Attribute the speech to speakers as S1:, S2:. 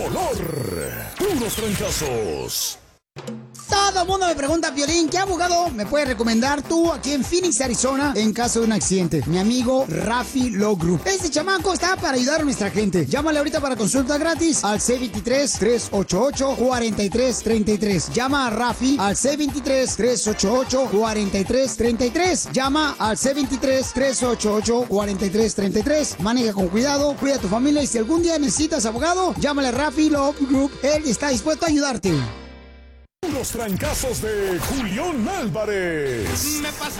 S1: Puros trancazos.
S2: Todo el mundo me pregunta, Piolín, ¿qué abogado me puedes recomendar tú aquí en Phoenix, Arizona, en caso de un accidente? Mi amigo Rafi Law Group. Este chamaco está para ayudar a nuestra gente. Llámale ahorita para consulta gratis al C23-388-4333. Llama a Rafi al C23-388-4333. Llama al C23-388-4333. Maneja con cuidado, cuida a tu familia y si algún día necesitas abogado, llámale a Rafi Law Group. Él está dispuesto a ayudarte.
S1: Los trancazos de Julián Álvarez.
S3: Me pasa